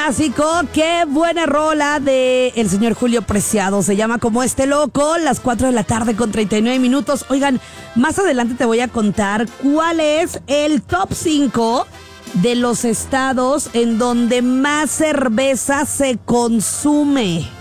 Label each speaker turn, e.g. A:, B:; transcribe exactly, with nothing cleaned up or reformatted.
A: clásico, qué buena rola de el señor Julio Preciado. Se llama Como Este Loco, las cuatro de la tarde con treinta y nueve minutos. Oigan, más adelante te voy a contar cuál es el top cinco de los estados en donde más cerveza se consume.